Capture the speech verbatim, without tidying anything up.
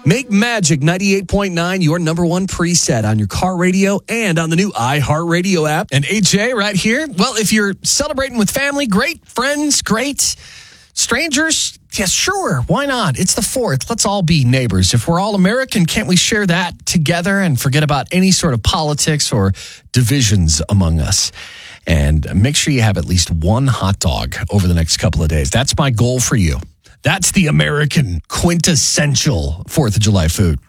Make Magic ninety-eight point nine your number one preset on your car radio and on the new iHeartRadio app. And A J right here. Well, if you're celebrating with family, great. Friends, great. Strangers, yeah, sure. Why not? It's the fourth. Let's all be neighbors. If we're all American, can't we share that together and forget about any sort of politics or divisions among us? And make sure you have at least one hot dog over the next couple of days. That's my goal for you. That's the American quintessential fourth of July food.